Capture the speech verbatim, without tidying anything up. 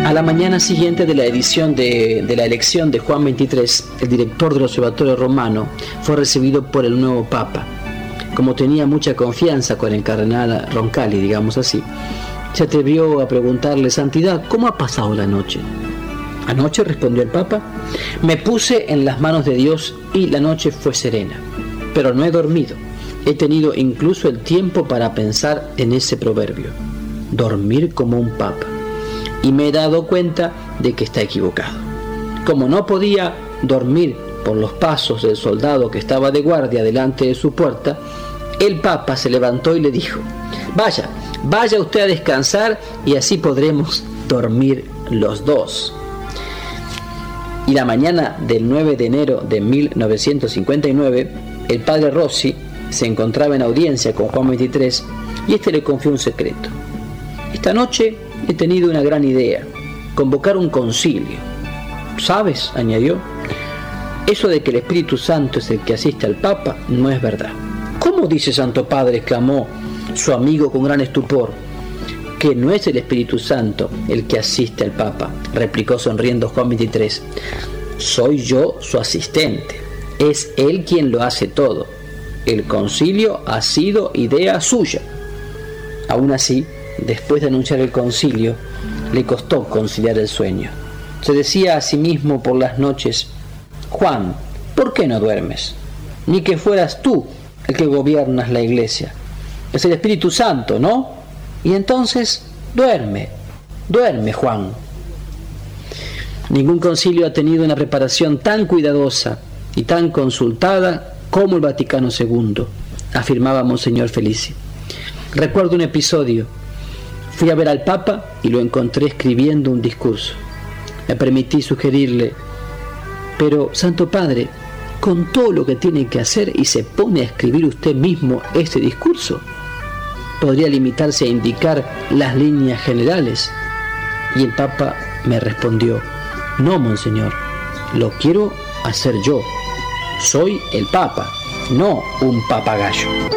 A la mañana siguiente de la edición de, de la elección de Juan veintitrés, el director del Observatorio Romano fue recibido por el nuevo Papa. Como tenía mucha confianza con el cardenal Roncalli, digamos así, se atrevió a preguntarle: Santidad, ¿cómo ha pasado la noche? Anoche, respondió el Papa, me puse en las manos de Dios y la noche fue serena, pero no he dormido. He tenido incluso el tiempo para pensar en ese proverbio, dormir como un papa, y me he dado cuenta de que está equivocado. Como no podía dormir por los pasos del soldado que estaba de guardia delante de su puerta, el Papa se levantó y le dijo: vaya, vaya usted a descansar y así podremos dormir los dos. Y la mañana del nueve de enero de mil novecientos cincuenta y nueve, el padre Rossi se encontraba en audiencia con Juan veintitrés y este le confió un secreto. Esta noche he tenido una gran idea: convocar un concilio. ¿Sabes?, añadió, eso de que el Espíritu Santo es el que asiste al Papa no es verdad. ¿Cómo dice, Santo Padre?, exclamó su amigo con gran estupor. Que no es el Espíritu Santo el que asiste al Papa, replicó sonriendo Juan veintitrés. Soy yo su asistente. Es él quien lo hace todo. El concilio ha sido idea suya. Aún así, después de anunciar el concilio, le costó conciliar el sueño. Se decía a sí mismo por las noches: Juan, ¿por qué no duermes? Ni que fueras tú el que gobiernas la iglesia. Es el Espíritu Santo, ¿no? Y entonces, duerme, duerme, Juan. Ningún concilio ha tenido una preparación tan cuidadosa y tan consultada como el Vaticano segundo, afirmaba Monseñor Felici. Recuerdo un episodio. Fui a ver al Papa y lo encontré escribiendo un discurso. Me permití sugerirle: pero, Santo Padre, con todo lo que tiene que hacer y se pone a escribir usted mismo este discurso, podría limitarse a indicar las líneas generales. Y el Papa me respondió: no, Monseñor, lo quiero hacer yo. Soy el Papa, no un papagayo.